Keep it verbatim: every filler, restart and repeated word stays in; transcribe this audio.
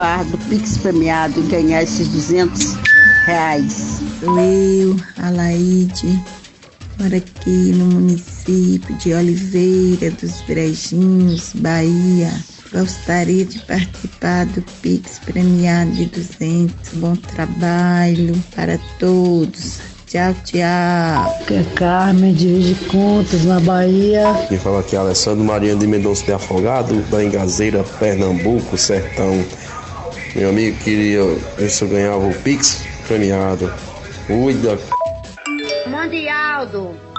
do Pix premiado e ganhar esses duzentos reais. Sou eu, Alaide, moro aqui no município de Oliveira dos Brejinhos, Bahia. Gostaria de participar do Pix premiado de duzentos. Bom trabalho para todos. Tchau, tchau. Que é Carmen de Vide Contas, na Bahia. Quem fala aqui é Alessandro Mariano de Mendonça de Afogado, da Engazeira, Pernambuco, Sertão. Meu amigo, queria ver se eu ganhava o Pix premiado. Cuida. Mundialdo.